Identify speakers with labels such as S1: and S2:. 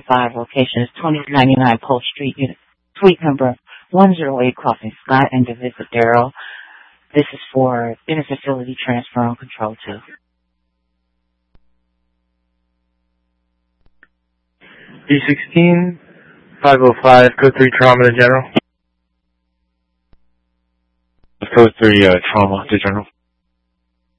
S1: 505, location is 2099 Polk Street, suite number 108, Crossing Scott and Divisadero. This is for interfacility transfer on Control 2.
S2: B16, 505, code 3 trauma to general.
S3: Code 3 trauma to general.